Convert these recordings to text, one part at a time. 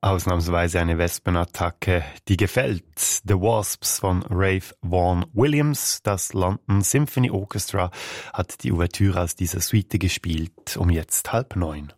Ausnahmsweise eine Wespenattacke, die gefällt. The Wasps von Ralph Vaughan Williams. Das London Symphony Orchestra hat die Ouvertüre aus dieser Suite gespielt, um jetzt 8:30.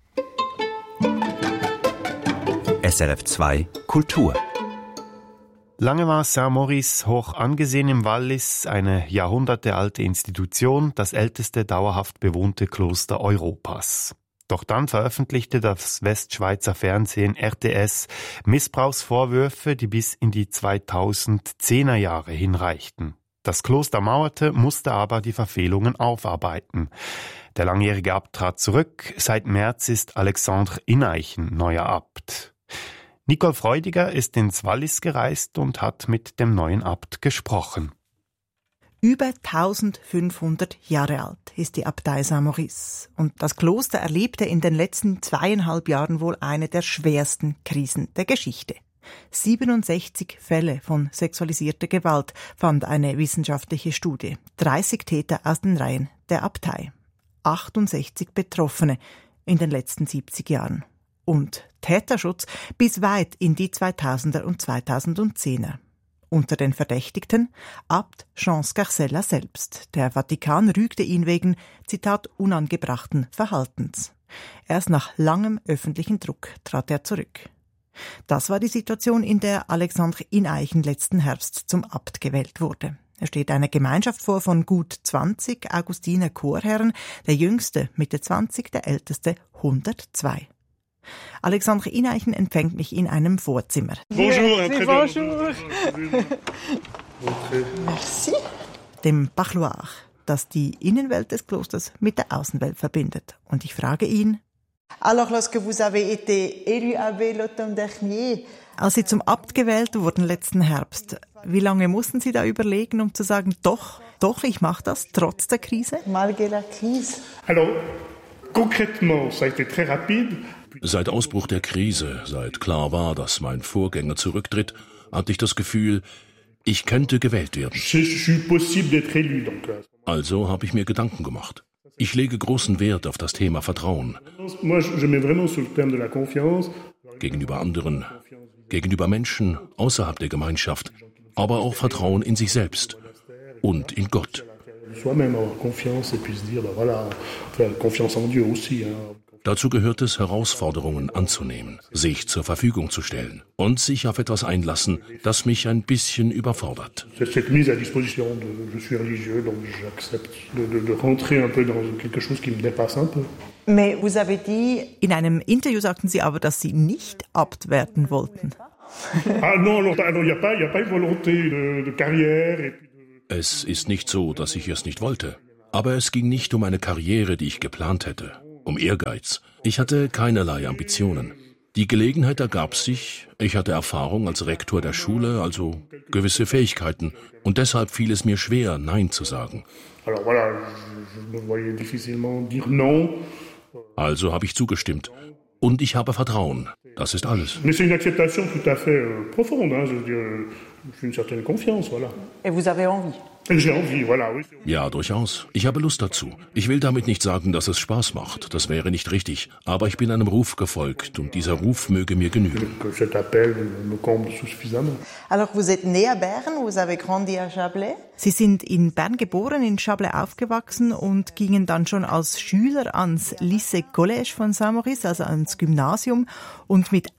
SRF 2 Kultur. Lange war Saint-Maurice hoch angesehen im Wallis, eine jahrhundertealte Institution, das älteste dauerhaft bewohnte Kloster Europas. Doch dann veröffentlichte das Westschweizer Fernsehen RTS Missbrauchsvorwürfe, die bis in die 2010er Jahre hinreichten. Das Kloster mauerte, musste aber die Verfehlungen aufarbeiten. Der langjährige Abt trat zurück. Seit März ist Alexandre Ineichen neuer Abt. Nicole Freudiger ist ins Wallis gereist und hat mit dem neuen Abt gesprochen. Über 1500 Jahre alt ist die Abtei Saint-Maurice. Und das Kloster erlebte in den letzten 2,5 Jahren wohl eine der schwersten Krisen der Geschichte. 67 Fälle von sexualisierter Gewalt fand eine wissenschaftliche Studie. 30 Täter aus den Reihen der Abtei. 68 Betroffene in den letzten 70 Jahren. Und Täterschutz bis weit in die 2000er und 2010er. Unter den Verdächtigten Abt Jean Scarcella selbst. Der Vatikan rügte ihn wegen, Zitat, unangebrachten Verhaltens. Erst nach langem öffentlichen Druck trat er zurück. Das war die Situation, in der Alexandre Ineichen letzten Herbst zum Abt gewählt wurde. Er steht einer Gemeinschaft vor von gut 20 Augustiner Chorherren, der jüngste Mitte 20, der älteste 102. Alexandre Ineichen empfängt mich in einem Vorzimmer. Bonjour, Bonjour. Merci. Dem Parloir, das die Innenwelt des Klosters mit der Außenwelt verbindet. Und ich frage ihn: Alors, lorsque vous avez été élu abbé l'automne dernier, Als Sie zum Abt gewählt wurden letzten Herbst, wie lange mussten Sie da überlegen, um zu sagen, doch, ich mache das, trotz der Krise? malgré la crise? Alors, concrètement, ça a été très rapide. Seit Ausbruch der Krise, seit klar war, dass mein Vorgänger zurücktritt, hatte ich das Gefühl, ich könnte gewählt werden. Je suis possible d'être élu, donc. Also habe ich mir Gedanken gemacht. Ich lege großen Wert auf das Thema Vertrauen. Moi, je mets vraiment sur le thème de la confiance. Gegenüber anderen, gegenüber Menschen außerhalb der Gemeinschaft, aber auch Vertrauen in sich selbst und in Gott. Soi-même avoir confiance et puis se dire, voilà, confiance en Dieu aussi. Dazu gehört es, Herausforderungen anzunehmen, sich zur Verfügung zu stellen und sich auf etwas einlassen, das mich ein bisschen überfordert. Cette mise à disposition, je suis religieux, donc j'accepte de rentrer un peu dans quelque chose qui me dépasse un peu. Mais vous avez dit... In einem Interview sagten Sie aber, dass Sie nicht Abt werden wollten. Ah non, il n'y a pas une volonté de carrière. Es ist nicht so, dass ich es nicht wollte. Aber es ging nicht um eine Karriere, die ich geplant hätte, um Ehrgeiz. Ich hatte keinerlei Ambitionen. Die Gelegenheit ergab sich, ich hatte Erfahrung als Rektor der Schule, also gewisse Fähigkeiten. Und deshalb fiel es mir schwer, Nein zu sagen. Alors voilà, je me voyais difficilement dire non. Also habe ich zugestimmt. Und ich habe Vertrauen. Das ist alles. Mais c'est une acceptation tout à fait profonde, je veux dire, j'ai une certaine confiance, voilà. Et vous avez envie? J'ai envie, voilà, oui. Ja, durchaus. Ich habe Lust dazu. Ich will damit nicht sagen, dass es Spaß macht. Das wäre nicht richtig. Aber ich bin einem Ruf gefolgt und dieser Ruf möge mir genügen. Cet appel me comble suffisamment. Alors, vous êtes né à Berne, vous avez grandi à Chablais? Sie sind in Bern geboren, in Chablais aufgewachsen und gingen dann schon als Schüler ans Lycée Collège von Saint-Maurice, also ans Gymnasium. Und mit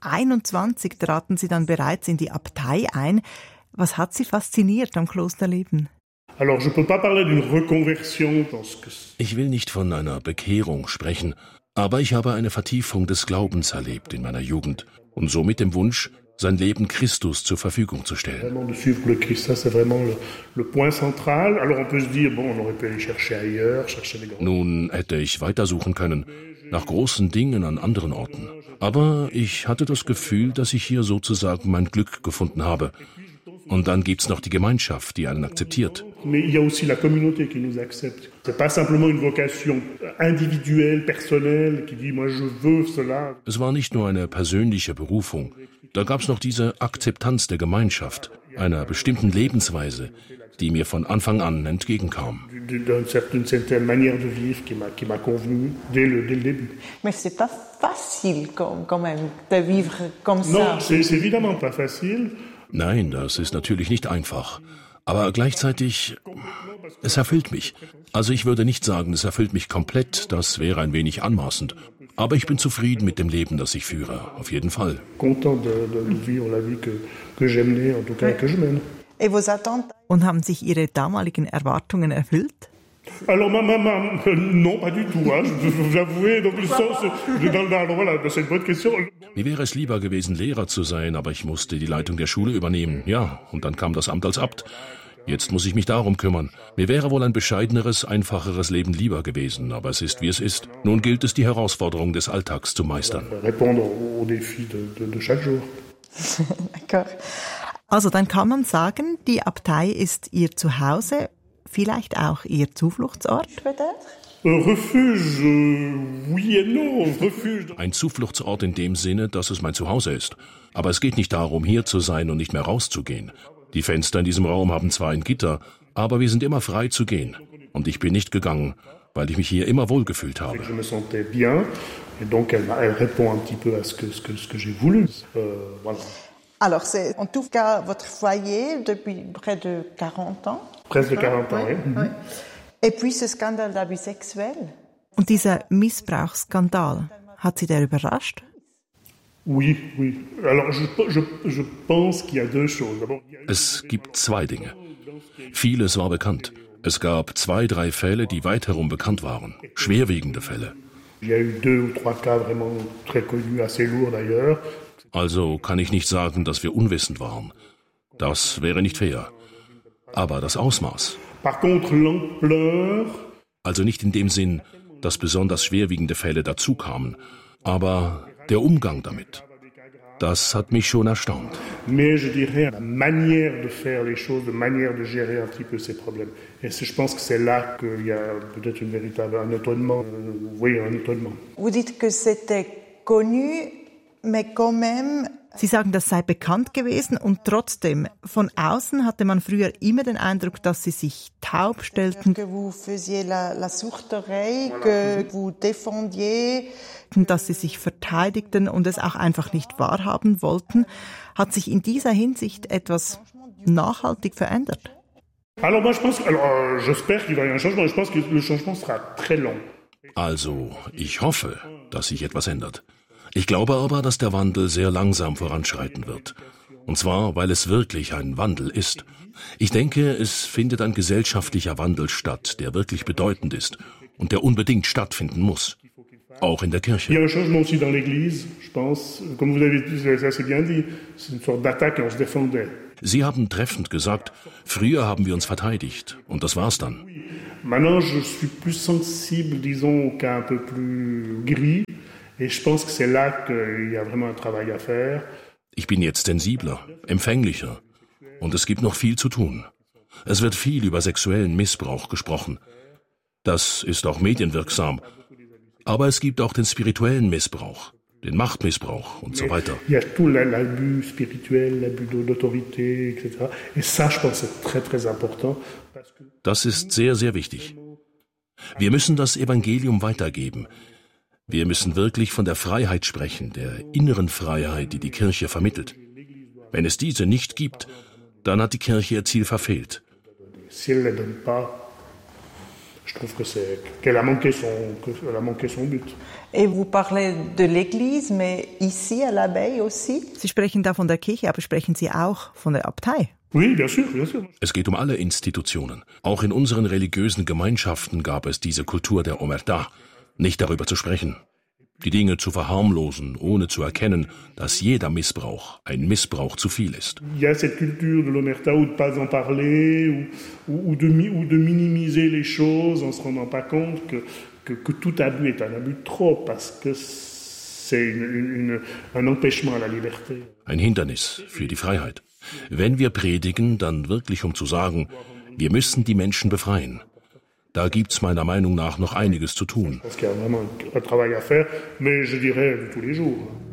21 traten Sie dann bereits in die Abtei ein. Was hat Sie fasziniert am Klosterleben? Alors, je peux pas parler d'une reconversion parce que... Ich will nicht von einer Bekehrung sprechen, aber ich habe eine Vertiefung des Glaubens erlebt in meiner Jugend und somit dem Wunsch, sein Leben Christus zur Verfügung zu stellen. Vraiment de suivre le Christ, ça c'est vraiment le point central. Alors on peut se dire, bon, on aurait pu aller chercher ailleurs, chercher les grands... Nun hätte ich weitersuchen können, nach großen Dingen an anderen Orten. Aber ich hatte das Gefühl, dass ich hier sozusagen mein Glück gefunden habe. Und dann gibt's noch die Gemeinschaft, die einen akzeptiert. Mais il y a aussi la communauté qui nous accepte. C'est pas simplement une vocation individuelle, personnelle, qui dit, moi je veux cela. Es war nicht nur eine persönliche Berufung. Da gab's noch diese Akzeptanz der Gemeinschaft. einer bestimmten Lebensweise, die mir von Anfang an entgegenkam. D'une certaine manière de vivre qui m'a convenu dès le début. Mais c'est pas facile quand même de vivre comme ça. Non, c'est évidemment pas facile. Nein, das ist natürlich nicht einfach. Aber gleichzeitig, es erfüllt mich. Also ich würde nicht sagen, es erfüllt mich komplett, das wäre ein wenig anmaßend. Aber ich bin zufrieden mit dem Leben, das ich führe, auf jeden Fall. Content de vivre la vie que j'aime mener, en tout cas que je mène. Et vos attentes? Und haben sich Ihre damaligen Erwartungen erfüllt? Alors, non, pas du tout. Hein. Je vous avouer, donc voilà, c'est une bonne question. Mir wäre es lieber gewesen, Lehrer zu sein, aber ich musste die Leitung der Schule übernehmen. Ja, und dann kam das Amt als Abt. Jetzt muss ich mich darum kümmern. Mir wäre wohl ein bescheideneres, einfacheres Leben lieber gewesen, aber es ist, wie es ist. Nun gilt es, die Herausforderung des Alltags zu meistern. Répondre aux défis de chaque jour. D'accord. Also dann kann man sagen, die Abtei ist Ihr Zuhause, vielleicht auch Ihr Zufluchtsort? Refuge, oui et non. Refuge. Ein Zufluchtsort in dem Sinne, dass es mein Zuhause ist. Aber es geht nicht darum, hier zu sein und nicht mehr rauszugehen. Die Fenster in diesem Raum haben zwar ein Gitter, aber wir sind immer frei zu gehen. Und ich bin nicht gegangen, weil ich mich hier immer wohlgefühlt habe. Je me sentais bien, et donc elle répond un petit peu à ce que j'ai voulu. Voilà. Alors, c'est en tout cas votre foyer depuis près de 40 ans. Presque 40 ans, oui. Oui. Et puis ce scandale d'abus sexuels. Und dieser Missbrauchsskandal, hat Sie der überrascht? Oui. Alors, je pense qu'il y a deux choses. D'abord, Es gibt zwei Dinge. Vieles war bekannt. Es gab 2, 3 Fälle, die weit herum bekannt waren. Schwerwiegende Fälle. il y a eu 2 ou 3 cas vraiment très connus, assez lourds d'ailleurs. Also kann ich nicht sagen, dass wir unwissend waren. Das wäre nicht fair. Aber das Ausmaß. Par contre, l'ampleur, Also nicht in dem Sinn, dass besonders schwerwiegende Fälle dazukamen, aber der Umgang damit. Das hat mich schon erstaunt. mais je dirais la manière de faire les choses, la manière de gérer un petit peu ces problèmes. Et je pense que c'est là qu'il y a peut-être un étonnement. Oui, un étonnement. Vous dites que c'était connu, mais quand même. Sie sagen, das sei bekannt gewesen und trotzdem, von außen hatte man früher immer den Eindruck, dass Sie sich taub stellten, Que vous faisiez la sourde oreille, que vous défendiez. dass Sie sich verteidigten und es auch einfach nicht wahrhaben wollten. Hat sich in dieser Hinsicht etwas nachhaltig verändert? Alors moi je pense, j'espère qu'il va y avoir un changement. Je pense que le changement sera très long. Also, ich hoffe, dass sich etwas ändert. Ich glaube aber, dass der Wandel sehr langsam voranschreiten wird. Und zwar, weil es wirklich ein Wandel ist. Ich denke, es findet ein gesellschaftlicher Wandel statt, der wirklich bedeutend ist und der unbedingt stattfinden muss. Auch in der Il y a Kirche. un changement aussi dans l'Église, je pense. Comme vous avez assez bien dit, c'est une sorte d'attaque et on se défendait. Sie haben treffend gesagt, früher haben wir uns verteidigt und das war's dann. Maintenant, je suis plus sensible, disons, au cas un peu plus gris. Et je pense que c'est là qu'il y a vraiment un travail à faire. Ich bin jetzt sensibler, empfänglicher und es gibt noch viel zu tun. Es wird viel über sexuellen Missbrauch gesprochen. Das ist auch medienwirksam. Aber es gibt auch den spirituellen Missbrauch, den Machtmissbrauch und so weiter. Il y a tout l'abus spirituel, l'abus d'autorité, etc. Et ça, je pense, c'est très, très important. Parce que Das ist sehr, sehr wichtig. Wir müssen das Evangelium weitergeben. Wir müssen wirklich von der Freiheit sprechen, der inneren Freiheit, die die Kirche vermittelt. Wenn es diese nicht gibt, dann hat die Kirche ihr Ziel verfehlt. si elle ne les donne pas, je trouve qu'elle a manqué son but. Et vous parlez de l'Église, mais ici à l'Abbaye aussi. Sie sprechen da von der Kirche, aber sprechen Sie auch von der Abtei? Oui, bien sûr, bien sûr. Es geht um alle Institutionen. Auch in unseren religiösen Gemeinschaften gab es diese Kultur der Omerta, nicht darüber zu sprechen. Die Dinge zu verharmlosen, ohne zu erkennen, dass jeder Missbrauch ein Missbrauch zu viel ist. Il y a cette culture de l'omerta ou de pas en parler, ou de minimiser les choses en se rendant pas compte que tout abus est un abus de trop, parce que c'est un empêchement à la liberté. Ein Hindernis für die Freiheit. Wenn wir predigen, dann wirklich um zu sagen, wir müssen die Menschen befreien. Da gibt's meiner Meinung nach noch einiges zu tun. Je pense qu'il y a vraiment un travail à faire, mais je dirais tous les jours.